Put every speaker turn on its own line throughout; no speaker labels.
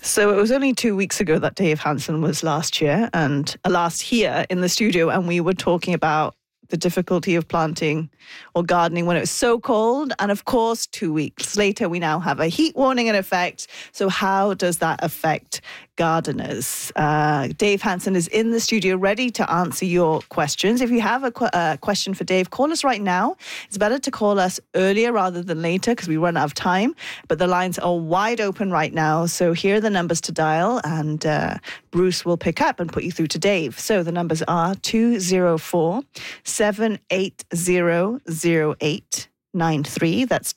So it was only 2 weeks ago that Dave Hansen was last here in the studio, and we were talking about the difficulty of planting or gardening when it was so cold. And of course, 2 weeks later, we now have a heat warning in effect. So how does that affect gardeners? Dave Hansen is in the studio ready to answer your questions. If you have a question for Dave, call us right now. It's better to call us earlier rather than later because we run out of time. But the lines are wide open right now. So here are the numbers to dial, and Bruce will pick up and put you through to Dave. So the numbers are 204-780-0893. That's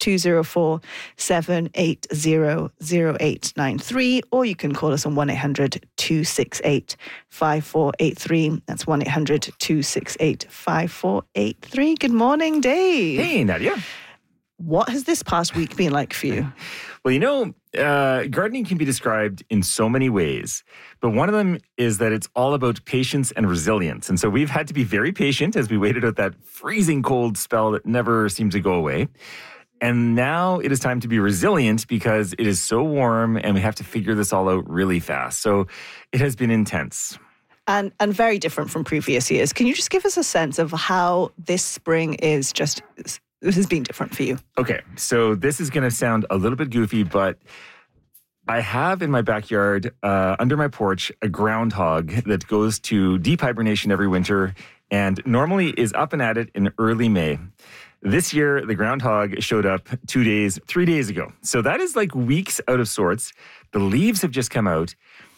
204-780-0893. Or you can call us on 1-800-268-5483. That's 1-800-268-5483. Good morning, Dave.
Hey, Nadia.
What has this past week been like for you?
Well, gardening can be described in so many ways, but one of them is that it's all about patience and resilience. And so we've had to be very patient as we waited out that freezing cold spell that never seemed to go away. And now it is time to be resilient because it is so warm and we have to figure this all out really fast. So it has been intense.
And very different from previous years. Can you just give us a sense of how this spring has been different for you?
Okay, so this is going to sound a little bit goofy, but I have in my backyard, under my porch, a groundhog that goes to deep hibernation every winter and normally is up and at it in early May. This year, the groundhog showed up 3 days ago. So that is like weeks out of sorts. The leaves have just come out.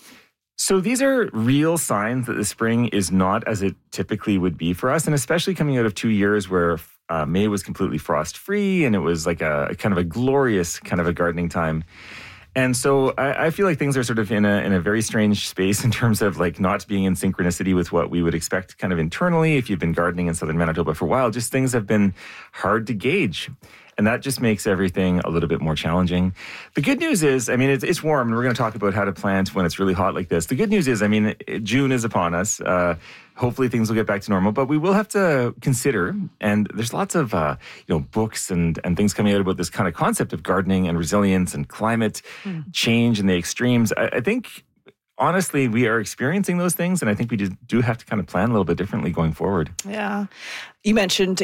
So these are real signs that the spring is not as it typically would be for us, and especially coming out of 2 years where May was completely frost-free, and it was like a kind of a glorious kind of a gardening time. And so I feel like things are sort of in a very strange space in terms of like not being in synchronicity with what we would expect kind of internally if you've been gardening in southern Manitoba for a while. Just things have been hard to gauge. And that just makes everything a little bit more challenging. The good news is, it's warm, and we're going to talk about how to plant when it's really hot like this. The good news is, June is upon us. Hopefully things will get back to normal, but we will have to consider, and there's lots of books and things coming out about this kind of concept of gardening and resilience and climate change and the extremes. I think, honestly, we are experiencing those things, and I think we do have to kind of plan a little bit differently going forward.
Yeah. You mentioned,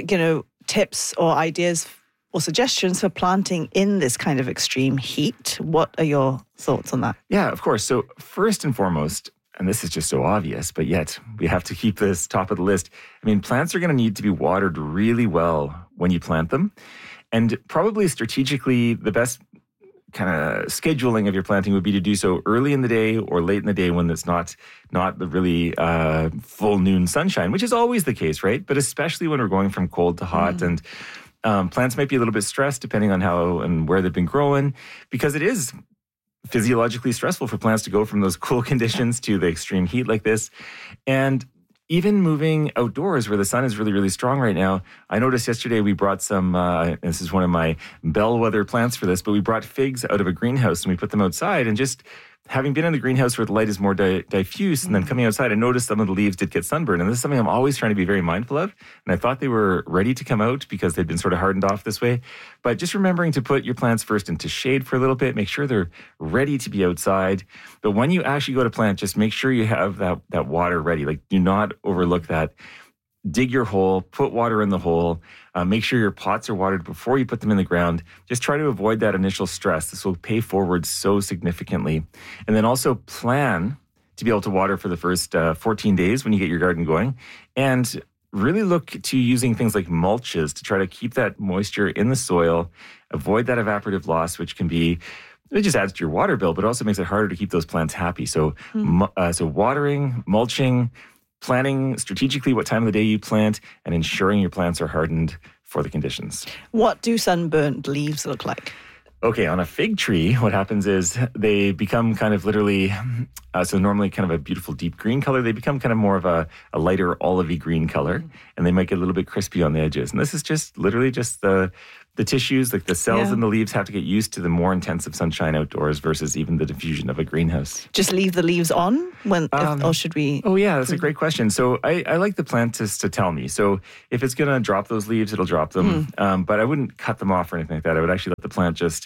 tips or ideas or suggestions for planting in this kind of extreme heat. What are your thoughts on that?
Yeah, of course. So first and foremost, and this is just so obvious, but yet we have to keep this top of the list. Plants are going to need to be watered really well when you plant them. And probably strategically, the best kind of scheduling of your planting would be to do so early in the day or late in the day when it's not the really full noon sunshine, which is always the case, right? But especially when we're going from cold to hot and plants might be a little bit stressed depending on how and where they've been growing, because it is physiologically stressful for plants to go from those cool conditions to the extreme heat like this. And even moving outdoors where the sun is really, really strong right now, I noticed yesterday we brought some, this is one of my bellwether plants for this, but we brought figs out of a greenhouse and we put them outside, and just having been in the greenhouse where the light is more diffuse and then coming outside, I noticed some of the leaves did get sunburned. And this is something I'm always trying to be very mindful of. And I thought they were ready to come out because they'd been sort of hardened off this way. But just remembering to put your plants first into shade for a little bit, make sure they're ready to be outside. But when you actually go to plant, just make sure you have that water ready. Like, do not overlook that. Dig your hole, put water in the hole, make sure your pots are watered before you put them in the ground. Just try to avoid that initial stress. This will pay forward so significantly. And then also plan to be able to water for the first 14 days when you get your garden going. And really look to using things like mulches to try to keep that moisture in the soil, avoid that evaporative loss, which can be, it just adds to your water bill, but also makes it harder to keep those plants happy. So, so watering, mulching, planning strategically what time of the day you plant, and ensuring your plants are hardened for the conditions.
What do sunburnt leaves look like?
Okay, on a fig tree, what happens is they become kind of literally, so normally kind of a beautiful deep green color, they become kind of more of a lighter olivey green color, and they might get a little bit crispy on the edges. And this is just literally just the tissues, like the cells in the leaves have to get used to the more intensive sunshine outdoors versus even the diffusion of a greenhouse.
Just leave the leaves on or should we?
Oh yeah, that's a great question. So I like the plant to tell me. So if it's going to drop those leaves, it'll drop them. But I wouldn't cut them off or anything like that. I would actually let the plant just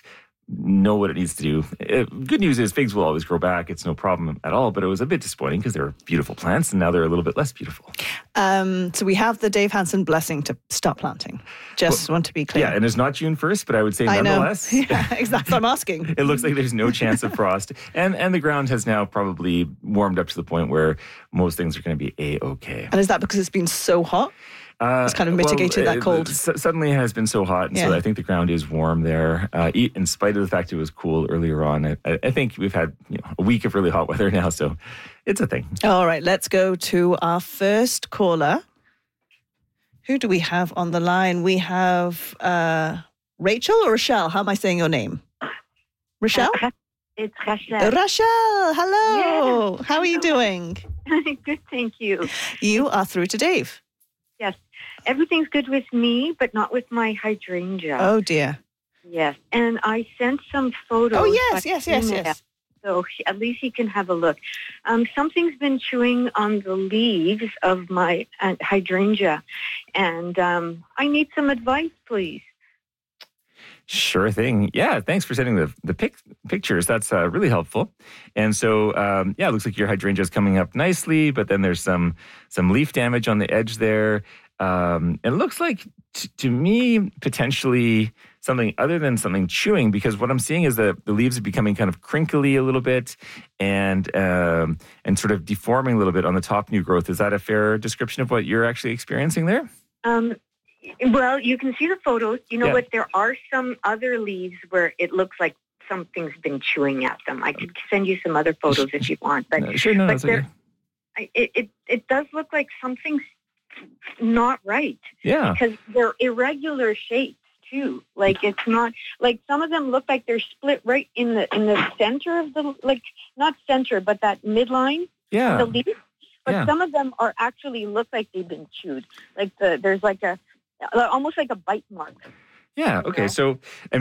know what it needs to do. Good news is figs will always grow back. It's no problem at all, but it was a bit disappointing because they're beautiful plants and now they're a little bit less beautiful.
So we have the Dave Hansen blessing to stop planting. Just want to be clear.
Yeah, and it's not June 1st, but I would say nonetheless.
Yeah, exactly. I'm asking.
It looks like there's no chance of frost. And the ground has now probably warmed up to the point where most things are going to be A-okay.
And is that because it's been so hot? It's kind of mitigated that cold.
Suddenly it has been so hot, and so I think the ground is warm there. In spite of the fact it was cool earlier on, I think we've had a week of really hot weather now, so it's a thing.
All right, let's go to our first caller. Who do we have on the line? We have Rachel or Rochelle? How am I saying your name? Rochelle?
It's Rachel.
Rochelle, hello.
Yes.
How are you doing?
Good, thank you.
You are through to Dave.
Yes. Everything's good with me, but not with my hydrangea.
Oh, dear.
Yes. And I sent some photos.
Oh, yes.
So at least he can have a look. Something's been chewing on the leaves of my hydrangea, and I need some advice, please.
Sure thing. Yeah, thanks for sending the pictures. That's really helpful. And so, it looks like your hydrangea is coming up nicely, but then there's some leaf damage on the edge there. It looks like, to me, potentially something other than something chewing, because what I'm seeing is that the leaves are becoming kind of crinkly a little bit and sort of deforming a little bit on the top new growth. Is that a fair description of what you're actually experiencing there?
Well, you can see the photos. You know what? There are some other leaves where it looks like something's been chewing at them. I could send you some other photos if you want. But
sure, no, that's okay.
It does look like something's not right.
Yeah.
Because they're irregular shapes too. Like it's not like some of them look like they're split right in the center of the not center, but that midline.
Yeah.
Of the leaf. But some of them are actually look like they've been chewed. Like there's like almost like a bite mark.
Yeah. Okay. So,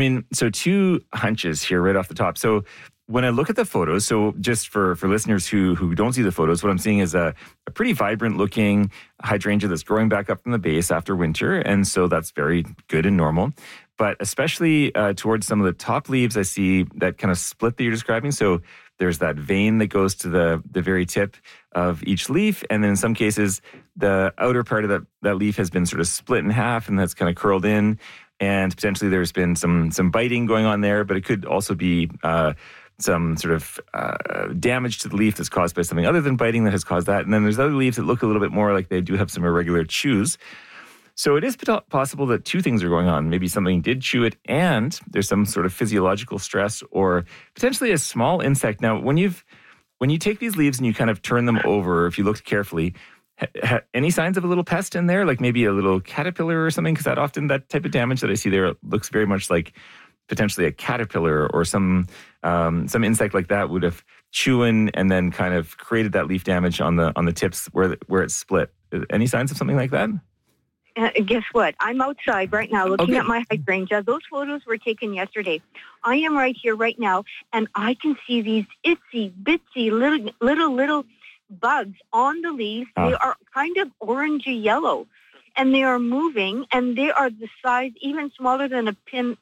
two hunches here right off the top. So when I look at the photos, so just for listeners who don't see the photos, what I'm seeing is a pretty vibrant looking hydrangea that's growing back up from the base after winter. And so that's very good and normal. But especially towards some of the top leaves, I see that kind of split that you're describing. So there's that vein that goes to the very tip of each leaf. And then in some cases, the outer part of that leaf has been sort of split in half and that's kind of curled in. And potentially there's been some biting going on there, but it could also be some sort of damage to the leaf that's caused by something other than biting that has caused that. And then there's other leaves that look a little bit more like they do have some irregular chews. So it is possible that two things are going on. Maybe something did chew it and there's some sort of physiological stress or potentially a small insect. Now, when you take these leaves and you kind of turn them over, if you looked carefully, any signs of a little pest in there, like maybe a little caterpillar or something? Because that type of damage that I see there looks very much like potentially a caterpillar or some insect like that would have chewed and then kind of created that leaf damage on the tips where it's split. Any signs of something like that?
Guess what? I'm outside right now looking at my hydrangea. Those photos were taken yesterday. I am right here right now, and I can see these itsy bitsy little bugs on the leaves. They are kind of orangey yellow, and they are moving, and they are the size even smaller than a pin,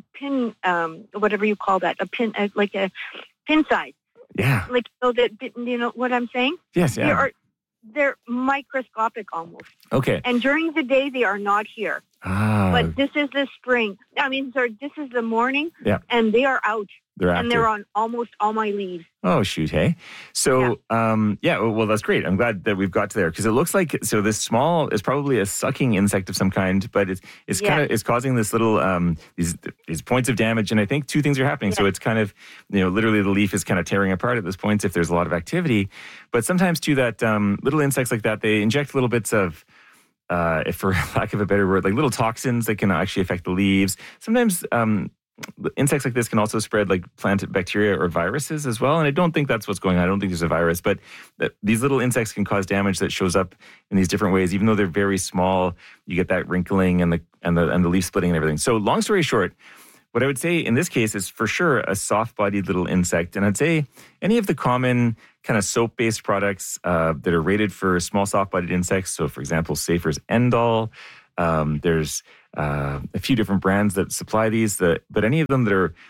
whatever you call that, a pin, like a pin size.
Yeah.
Like so that you know what I'm saying?
Yes. Yeah.
They're microscopic almost.
Okay.
And during the day, they are not here. But this is the spring. This is the morning. Yeah. And they are out. They're on almost all my leaves.
Oh, shoot, hey. So, well, that's great. I'm glad that we've got to there because it looks like, so this small is probably a sucking insect of some kind, but it's kind of, it's causing this little, these points of damage. And I think two things are happening. Yes. So it's kind of, literally the leaf is kind of tearing apart at this point if there's a lot of activity. But sometimes too that little insects like that, they inject little bits of, if for lack of a better word, like little toxins that can actually affect the leaves. Sometimes, insects like this can also spread like plant bacteria or viruses as well. And I don't think that's what's going on. I don't think there's a virus, but these little insects can cause damage that shows up in these different ways. Even though they're very small, you get that wrinkling and the leaf splitting and everything. So long story short, what I would say in this case is for sure a soft-bodied little insect. And I'd say any of the common kind of soap-based products that are rated for small soft-bodied insects. So for example, Safer's Endol. There's a few different brands that supply these, but any of them that are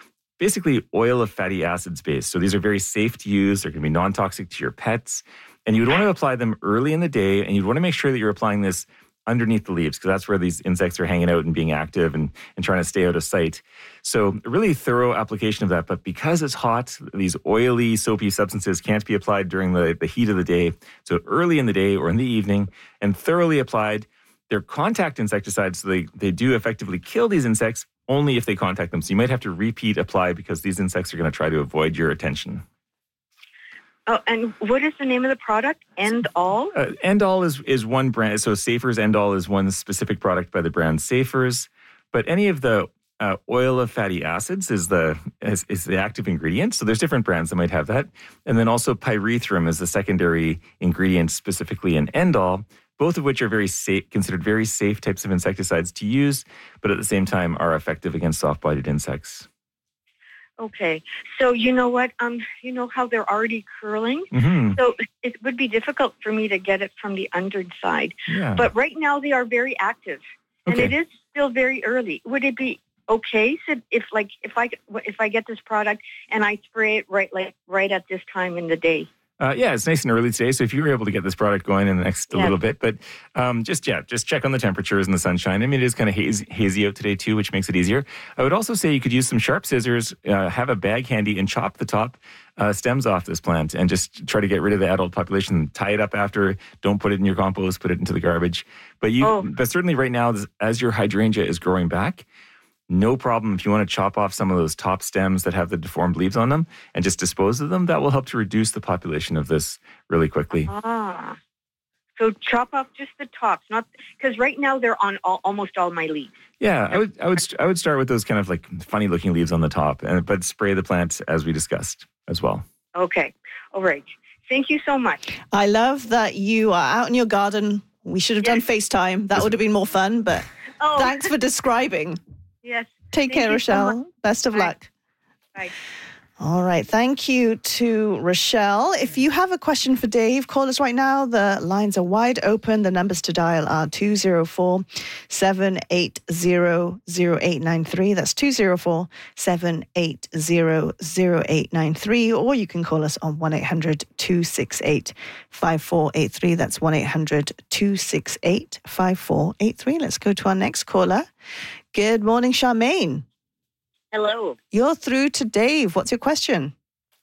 basically oil of fatty acids based. So these are very safe to use. They're going to be non-toxic to your pets. And you would want to apply them early in the day, and you'd want to make sure that you're applying this underneath the leaves, because that's where these insects are hanging out and being active and trying to stay out of sight. So a really thorough application of that. But because it's hot, these oily, soapy substances can't be applied during the heat of the day. So early in the day or in the evening, and thoroughly applied. They're contact insecticides, so they do effectively kill these insects only if they contact them. So you might have to repeat apply because these insects are going to try to avoid your attention.
Oh, and what is the name of the product? End-All?
End-All is one brand. So Safer's End-All is one specific product by the brand Safer's. But any of the oil of fatty acids is the active ingredient. So there's different brands that might have that. And then also pyrethrum is the secondary ingredient specifically in End-All, both of which are very safe, considered very safe types of insecticides to use, but at the same time are effective against soft-bodied insects.
Okay. So you know what? You know how they're already curling?
Mm-hmm.
So it would be difficult for me to get it from the underside.
Yeah.
But right now they are very active. And
Okay.
it is still very early. Would it be okay if I get this product and I spray it right at this time in the day?
Yeah, it's nice and early today. So if you were able to get this product going in the next little bit, but just check on the temperatures and the sunshine. I mean, it is kind of hazy out today too, which makes it easier. I would also say you could use some sharp scissors, have a bag handy, and chop the top stems off this plant and just try to get rid of the adult population. Tie it up after. Don't put it in your compost. Put it into the garbage. But certainly right now, as your hydrangea is growing back, no problem if you want to chop off some of those top stems that have the deformed leaves on them and just dispose of them. That will help to reduce the population of this really quickly.
So chop off just the tops, not because right now they're on almost all my leaves.
Yeah, I would start with those kind of like funny looking leaves on the top, but spray the plant as we discussed as well.
Okay, all right. Thank you so much.
I love that you are out in your garden. We should have done FaceTime. That would have been more fun, but thanks for describing.
Yes.
Take care, Rochelle. Best of luck.
Bye.
All right. Thank you to Rochelle. If you have a question for Dave, call us right now. The lines are wide open. The numbers to dial are 204-780-0893. That's 204-780-0893. Or you can call us on 1-800-268-5483. That's 1-800-268-5483. Let's go to our next caller. Good morning, Charmaine.
Hello.
You're through to Dave. What's your question?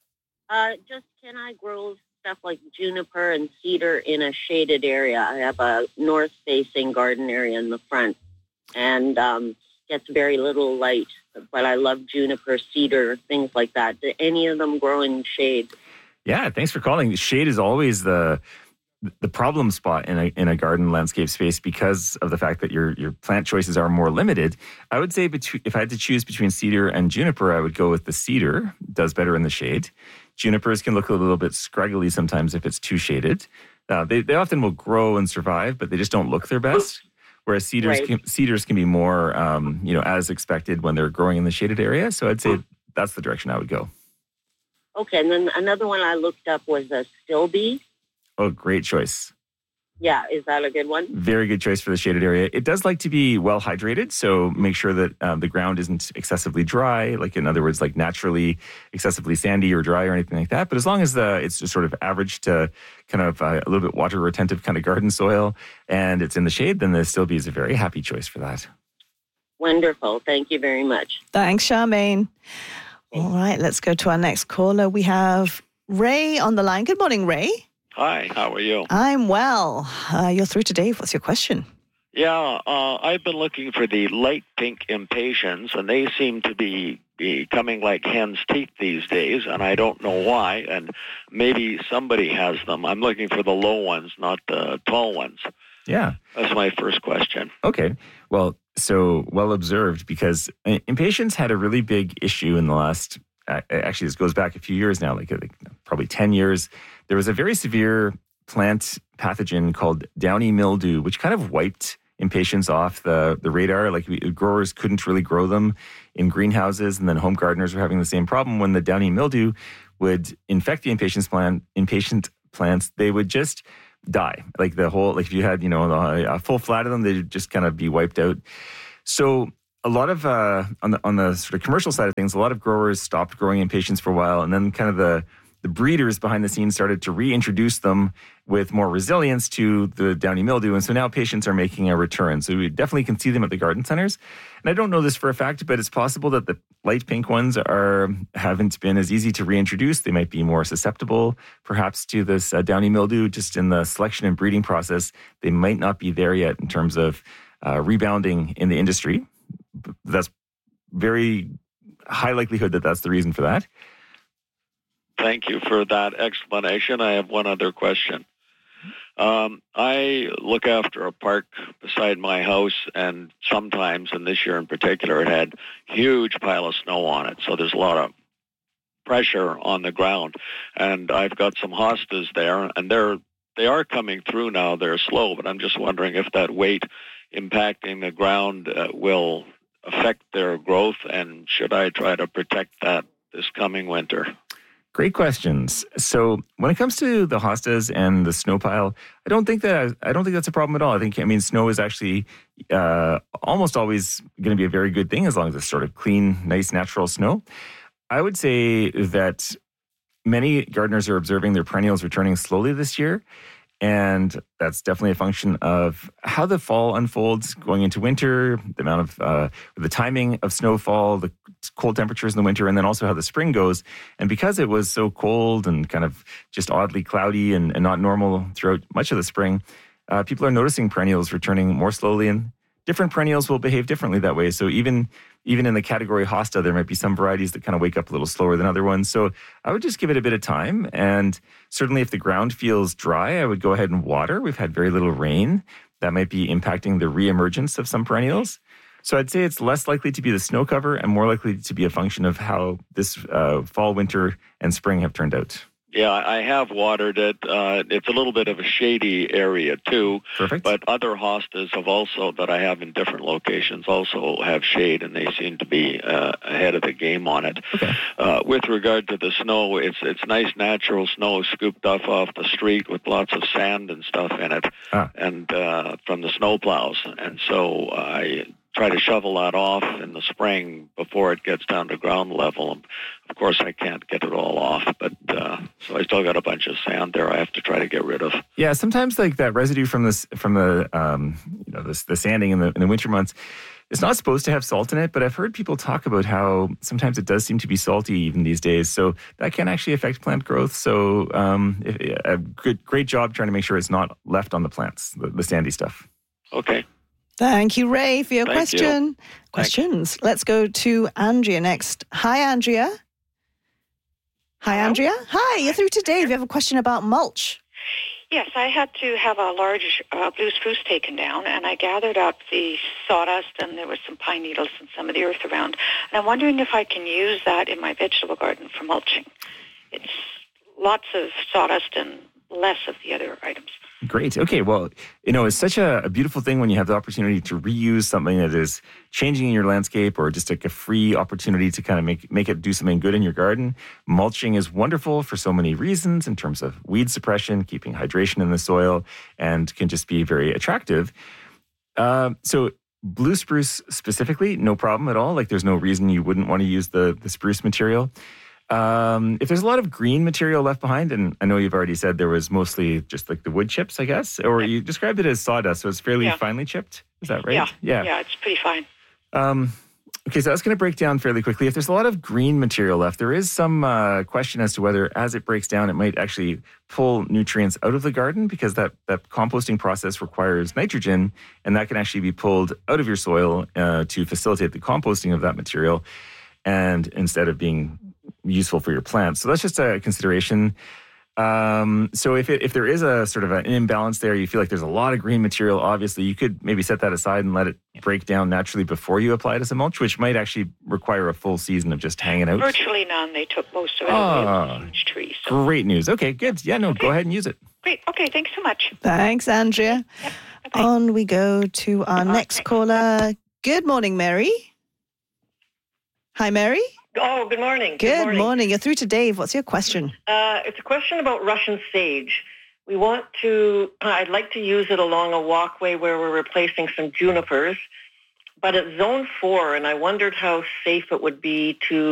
Just can I grow stuff like juniper and cedar in a shaded area? I have a north-facing garden area in the front, and gets very little light. But I love juniper, cedar, things like that. Do any of them grow in shade?
Yeah, thanks for calling. Shade is always the problem spot in a garden landscape space because of the fact that your plant choices are more limited. I would say if I had to choose between cedar and juniper, I would go with the cedar. It does better in the shade. Junipers can look a little bit scraggly sometimes if it's too shaded. They often will grow and survive, but they just don't look their best. Whereas cedars can be more, as expected when they're growing in the shaded area. So I'd say that's the direction I would go.
Okay, and then another one I looked up was a stilby.
Oh, great choice.
Yeah, is that a good one?
Very good choice for the shaded area. It does like to be well hydrated, so make sure that the ground isn't excessively dry, like in other words, like naturally excessively sandy or dry or anything like that. But as long as it's just sort of average to kind of a little bit water retentive kind of garden soil and it's in the shade, then the stilby is a very happy choice for that.
Wonderful. Thank you very much.
Thanks, Charmaine. All right, let's go to our next caller. We have Ray on the line. Good morning, Ray.
Hi, how are you?
I'm well. You're through to Dave. What's your question?
Yeah, I've been looking for the light pink impatiens, and they seem to be becoming like hen's teeth these days, and I don't know why, and maybe somebody has them. I'm looking for the low ones, not the tall ones.
Yeah.
That's my first question.
Okay. Well, so well observed, because impatiens had a really big issue in the last, actually this goes back a few years now, like probably 10 years. There was a very severe plant pathogen called downy mildew, which kind of wiped impatiens off the radar. Like growers couldn't really grow them in greenhouses, and then home gardeners were having the same problem. When the downy mildew would infect the impatient plants, they would just die. Like if you had, a full flat of them, they'd just kind of be wiped out. So a lot of on the sort of commercial side of things, a lot of growers stopped growing impatiens for a while, and then kind of the breeders behind the scenes started to reintroduce them with more resilience to the downy mildew, and so now patients are making a return. So we definitely can see them at the garden centers. And I don't know this for a fact, but it's possible that the light pink ones haven't been as easy to reintroduce. They might be more susceptible, perhaps, to this downy mildew. Just in the selection and breeding process, they might not be there yet in terms of rebounding in the industry. That's very high likelihood that that's the reason for that.
Thank you for that explanation. I have one other question. I look after a park beside my house, and sometimes, and this year in particular, it had huge pile of snow on it. So there's a lot of pressure on the ground. And I've got some hostas there, and they are coming through now. They're slow, but I'm just wondering if that weight impacting the ground will affect their growth, and should I try to protect that this coming winter?
Great questions. So when it comes to the hostas and the snow pile, I don't think that's a problem at all. I mean, snow is actually almost always going to be a very good thing as long as it's sort of clean, nice, natural snow. I would say that many gardeners are observing their perennials returning slowly this year. And that's definitely a function of how the fall unfolds going into winter, the amount of the timing of snowfall, the cold temperatures in the winter, and then also how the spring goes. And because it was so cold and kind of just oddly cloudy and not normal throughout much of the spring, people are noticing perennials returning more slowly, and different perennials will behave differently that way. So even in the category hosta, there might be some varieties that kind of wake up a little slower than other ones. So I would just give it a bit of time. And certainly if the ground feels dry, I would go ahead and water. We've had very little rain. That might be impacting the reemergence of some perennials. So I'd say it's less likely to be the snow cover and more likely to be a function of how this fall, winter, and spring have turned out.
Yeah, I have watered it. It's a little bit of a shady area too.
Perfect.
But other hostas that I have in different locations also have shade, and they seem to be ahead of the game on it.
Okay.
With regard to the snow, it's nice natural snow scooped off the street with lots of sand and stuff in it, and from the snow plows. And so I try to shovel that off in the spring before it gets down to ground level. Of course, I can't get it all off, but so I still got a bunch of sand there I have to try to get rid of.
Yeah, sometimes like that residue from the sanding in the winter months, it's not supposed to have salt in it, but I've heard people talk about how sometimes it does seem to be salty even these days. So that can actually affect plant growth. So a great job trying to make sure it's not left on the plants, the sandy stuff.
Okay.
Thank you, Ray, for your question.
You.
Questions. Let's go to Andrea next. Hi, Andrea. Hi,
Hello?
Andrea. Hi, you're through to Dave. You have a question about mulch.
Yes, I had to have a large blue spruce taken down, and I gathered up the sawdust, and there was some pine needles and some of the earth around. And I'm wondering if I can use that in my vegetable garden for mulching. It's lots of sawdust and less of the other items.
Great. Okay. Well, it's such a beautiful thing when you have the opportunity to reuse something that is changing in your landscape, or just like a free opportunity to kind of make it do something good in your garden. Mulching is wonderful for so many reasons in terms of weed suppression, keeping hydration in the soil, and can just be very attractive. So blue spruce specifically, no problem at all. Like there's no reason you wouldn't want to use the spruce material. If there's a lot of green material left behind, and I know you've already said there was mostly just like the wood chips, I guess, or you described it as sawdust, so it's fairly finely chipped. Is that right?
Yeah, it's pretty fine.
Okay, so that's going to break down fairly quickly. If there's a lot of green material left, there is some question as to whether, as it breaks down, it might actually pull nutrients out of the garden, because that composting process requires nitrogen, and that can actually be pulled out of your soil to facilitate the composting of that material, and instead of being useful for your plants. So that's just a consideration. So if there is a sort of an imbalance there, you feel like there's a lot of green material, obviously you could maybe set that aside and let it break down naturally before you apply it as a mulch, which might actually require a full season of just hanging out.
Virtually none. They took most of it out of the huge trees. So.
Great news. Okay, good. Yeah, no, go ahead and use it.
Great. Okay, thanks so much.
Thanks, Andrea.
Yep.
On we go to our next caller. Good morning, Mary. Hi, Mary.
Oh, good morning.
Good morning. You're through to Dave. What's your question?
It's a question about Russian sage. I'd like to use it along a walkway where we're replacing some junipers, but it's zone 4, and I wondered how safe it would be to